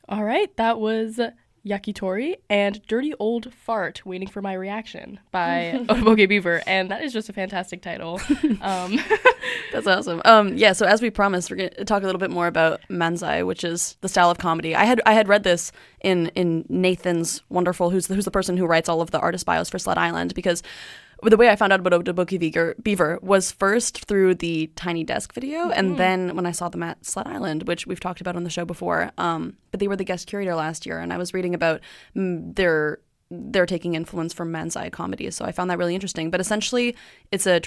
All right, that was Yakitori and Dirty Old Fart Waiting for My Reaction by Otoboke Beaver. And that is just a fantastic title. Um, That's awesome. Yeah. So as we promised, we're gonna talk a little bit more about manzai, which is the style of comedy. I had read this in Nathan's wonderful, who's the person who writes all of the artist bios for Sled Island, because the way I found out about Otoboke Beaver was first through the Tiny Desk video, and then when I saw them at Sled Island, which we've talked about on the show before. But they were the guest curator last year, and I was reading about their they're taking influence from manzai comedy, so I found that really interesting. But essentially, it's a